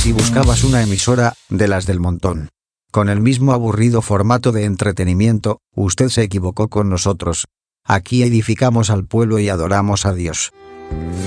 Si buscabas una emisora, de las del montón, con el mismo aburrido formato de entretenimiento, usted se equivocó con nosotros. Aquí edificamos al pueblo y adoramos a Dios.